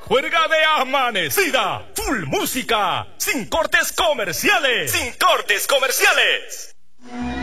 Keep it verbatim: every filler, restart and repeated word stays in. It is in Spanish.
Juerga de amanecida. Full música. Sin cortes comerciales. Sin cortes comerciales.